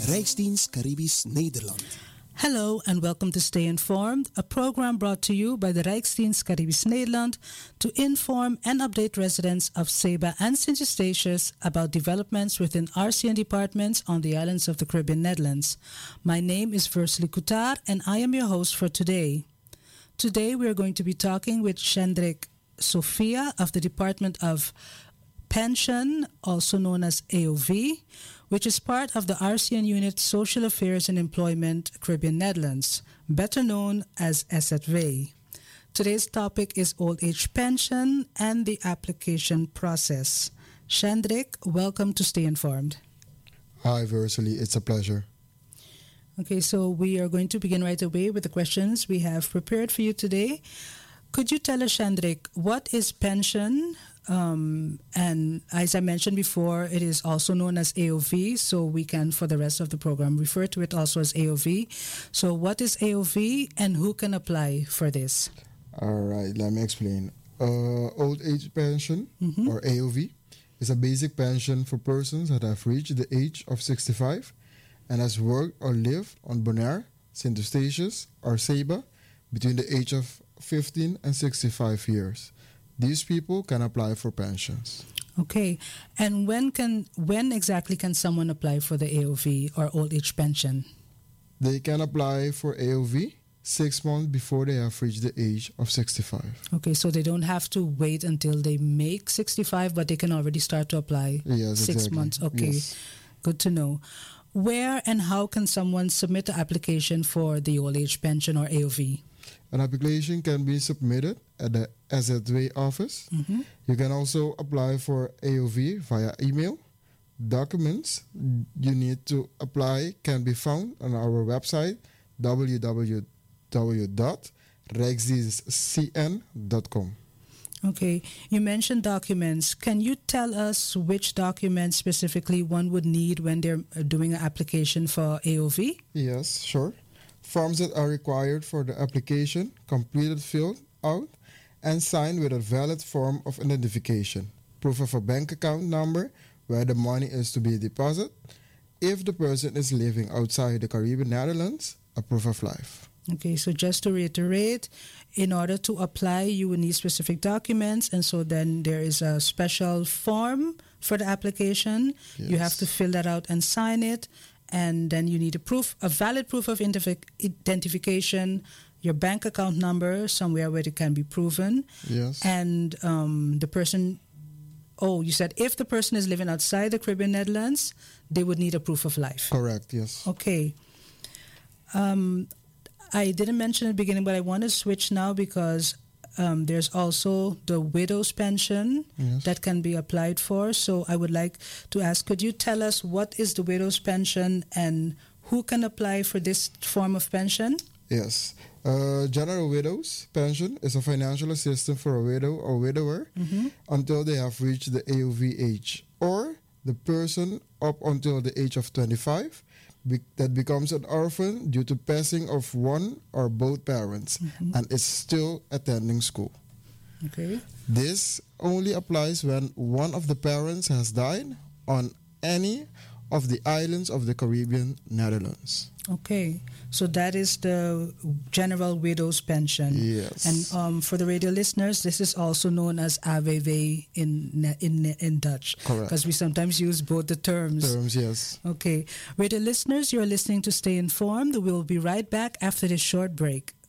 Rijksdienst Caribisch Nederland. Hello and welcome to Stay Informed, a program brought to you by the Rijksdienst Caribisch Nederland to inform and update residents of Ceiba and St. Eustatius about developments within RCN departments on the islands of the Caribbean Netherlands. My name is Versely Coutar and I am your host for today. Today we are going to be talking with Shendrik Sophia of the Department of Pension, also known as AOV, which is part of the RCN Unit Social Affairs and Employment Caribbean Netherlands, better known as SZW. Today's topic is old age pension and the application process. Shendrik, welcome to Stay Informed. Hi, Versely. It's a pleasure. Okay, so we are going to begin right away with the questions we have prepared for you today. Could you tell us, Shendrik, what is pension? And as I mentioned before, it is also known as AOV, so we can, for the rest of the program, refer to it also as AOV. So what is AOV and who can apply for this? All right, let me explain. Old age pension, or AOV, is a basic pension for persons that have reached the age of 65 and has worked or lived on Bonaire, St. Eustatius, or Ceiba between the age of 15 and 65 years. These people can apply for pensions. Okay, and when exactly can someone apply for the AOV or old age pension? They can apply for AOV 6 months before they have reached the age of 65. Okay, so they don't have to wait until they make 65, but they can already start to apply. Yes, 6 exactly. months. Okay, yes. Good to know. Where and how can someone submit the application for the old age pension or AOV? An application can be submitted at the SZW office. You can also apply for AOV via email. Documents you need to apply can be found on our website www.rijksdienstcn.com. Okay, you mentioned documents. Can you tell us which documents specifically one would need when they're doing an application for AOV? Yes, sure. Forms that are required for the application, completed, filled out, and signed with a valid form of identification. Proof of a bank account number where the money is to be deposited. If the person is living outside the Caribbean Netherlands, a proof of life. Okay, so just to reiterate, in order to apply, you will need specific documents, and so then there is a special form for the application. Yes. You have to fill that out and sign it. And then you need a valid proof of identification, your bank account number, somewhere where it can be proven. Yes. And the person, you said if the person is living outside the Caribbean Netherlands, they would need a proof of life. Correct, yes. Okay. I didn't mention at the beginning, but I want to switch now because there's also the widow's pension that can be applied for. So I would like to ask, could you tell us what is the widow's pension and who can apply for this form of pension? Yes. General widow's pension is a financial assistance for a widow or widower until they have reached the AOV age, or the person up until the age of 25 that becomes an orphan due to passing of one or both parents and is still attending school. Okay. This only applies when one of the parents has died on any of the islands of the Caribbean Netherlands. Okay, so that is the general widow's pension. Yes. And for the radio listeners, this is also known as AWW in Dutch. Correct. Because we sometimes use both the terms. Yes. Okay, radio listeners, you're listening to Stay Informed. We'll be right back after this short break.